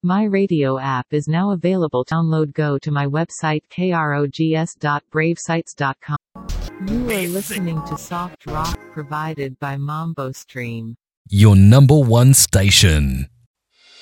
My radio app is now available. Download. Go to my website krogs.bravesites.com. You are listening to soft rock provided by Mambo Stream. Your number one station.